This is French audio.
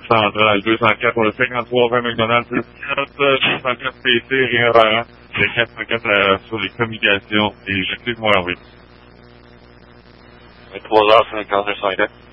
centrale, 204 pour le 53-20 McDonald's, 204 PC, rien rarant, le 404 sur les communications, et je sais que moi, oui. 3h59.